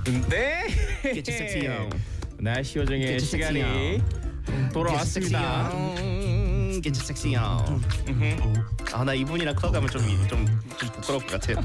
네. Get your sexy on. 날씨 요정의 Get your 시간이 sexy 돌아왔습니다. Get your sexy on. 나 이분이랑 클럽 가면 좀 부끄러울 것 같아요.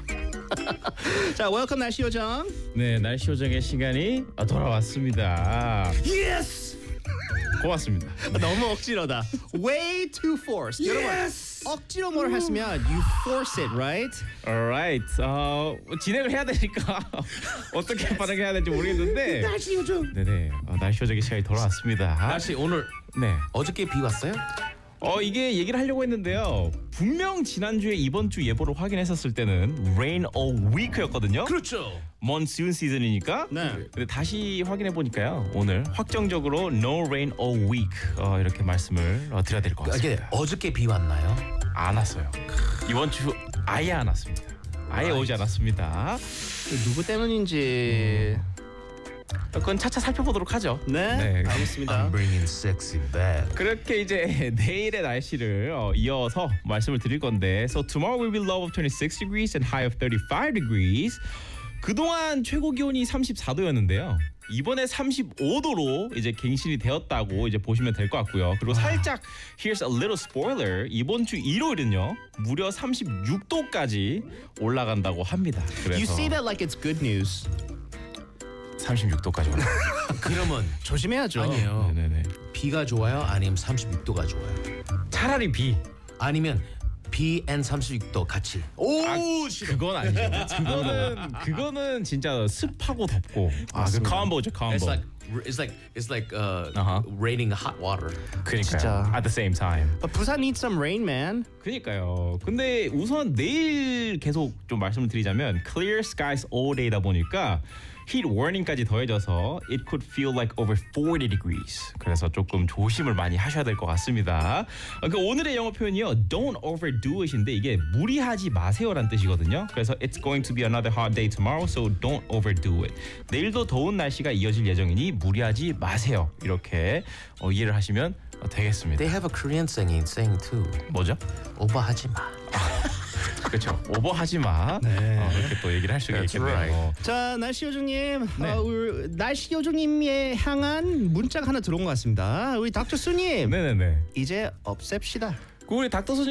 자, 웰컴 날씨 요정. 네, 날씨 요정의 시간이 돌아왔습니다. Yes. 고맙습니다. 너무 억지로다. Way too forced. 여러분, 억지로 뭘 하시면 you force it, right? Alright. 진행을 해야 되니까 어떻게 반응해야 될지 모르겠는데. 날씨 요정. 네네. 날씨 요정의 시간이 돌아왔습니다. 날씨 오늘 네. 어저께 비 왔어요? 이게 얘기를 하려고 했는데요. 분명 지난주에 이번 주 예보를 확인했었을 때는 rain all week였거든요. 그렇죠. monsoon 시즌이니까. 네. 근데 다시 확인해 보니까요. 오늘 확정적으로 no rain all week 이렇게 말씀을 드려야 될 것 이게 같습니다. 어저께 비 왔나요? 안 왔어요. 이번 주 아예 안 왔습니다. 아예 오지 않았습니다. 누구 때문인지. 그건 차차 살펴보도록 하죠. 네. 알겠습니다. I'm bringing sexy back. 그렇게 이제 내일의 날씨를 이어서 말씀을 드릴 건데, so tomorrow will be low of 26 degrees and high of 35 degrees. 그동안 최고 기온이 34도였는데요. 이번에 35도로 이제 갱신이 되었다고 이제 보시면 될 것 같고요. 그리고 살짝 here's a little spoiler. 이번 주 일요일은요. 무려 36도까지 올라간다고 합니다. 그래서 You say that like it's good news. 36도까지 올라. 그러면 조심해야죠. 아니에요. 네네네. 비가 좋아요? 아니면 36도가 좋아요? 차라리 비. 아니면 비 and 36도 같이. 오, 그건 아니죠. 그거는 진짜 습하고 덥고. 그 콤보죠, 콤보. It's like Uh-huh. raining hot water. 그러니까요. 진짜. At the same time. But 부산 needs some rain, man. 그러니까요. 근데 우선 내일 계속 좀 말씀을 드리자면 clear skies all day다 보니까 heat warning까지 더해져서 it could feel like over 40 degrees. 그래서 조금 조심을 많이 하셔야 될 것 같습니다. 그 오늘의 영어 표현이요. Don't overdo it인데 이게 무리하지 마세요라는 뜻이거든요. 그래서 it's going to be another hot day tomorrow, so don't overdo it. 내일도 더운 날씨가 이어질 예정이니 무리하지 마세요. 이렇게 이해를 하시면 되겠습니다. They have a Korean saying too. 뭐죠? 오버하지 마. 그렇죠. 오버하지 마. 이렇게 또 얘기를 할 수가 That's 있겠네요. right. 자, 날씨 요정님. 네. 우리 날씨 요정님에 향한 문자가 하나 들어온 것 같습니다. 우리 닥터 수님. 네네네. 이제 없앱시다. 우리 닥터